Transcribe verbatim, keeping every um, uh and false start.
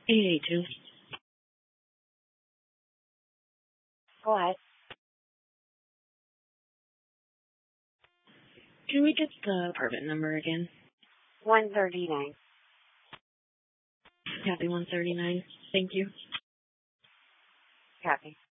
eight eight two. Go ahead. Can we get the apartment number again? one thirty-nine. Copy one thirty-nine. Thank you. Copy.